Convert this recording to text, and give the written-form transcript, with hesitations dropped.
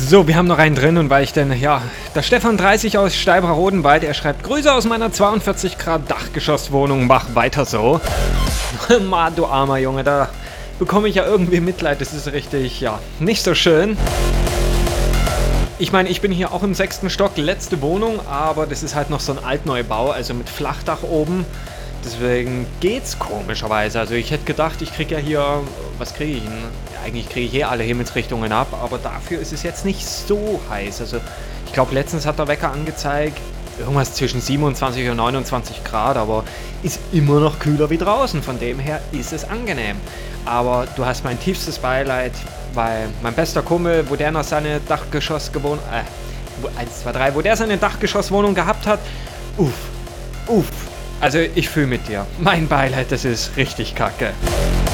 So, wir haben noch einen drin und weil ich denn, ja, der Stefan 30 aus Steibra-Rodenwald, er schreibt, Grüße aus meiner 42 Grad Dachgeschosswohnung, mach weiter so. Mann, du armer Junge, da bekomme ich ja irgendwie Mitleid, das ist richtig, ja, nicht so schön. Ich meine, ich bin hier auch im 6. Stock, letzte Wohnung, aber das ist halt noch so ein Altneubau, also mit Flachdach oben. Deswegen geht's komischerweise. Also ich hätte gedacht, ich kriege ja hier, was kriege ich denn? Ja, eigentlich kriege ich hier alle Himmelsrichtungen ab, aber dafür ist es jetzt nicht so heiß. Also ich glaube, letztens hat der Wecker angezeigt, irgendwas zwischen 27 und 29 Grad, aber ist immer noch kühler wie draußen. Von dem her ist es angenehm. Aber du hast mein tiefstes Beileid, weil mein bester Kumpel, wo der noch seine Dachgeschosswohnung, 1, 2, 3, wo der seine Dachgeschosswohnung gehabt hat, uff. Also ich fühle mit dir. Mein Beileid, das ist richtig kacke.